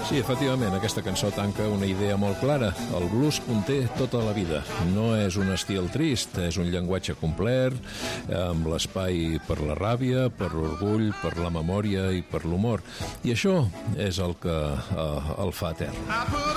Sí, efectivament, aquesta cançó tanca una idea molt clara. El blues conté tota la vida. No és un estil trist, és un llenguatge complet, amb l'espai per la ràbia, per l'orgull, per la memòria i per l'humor. I això és el que el fa etern.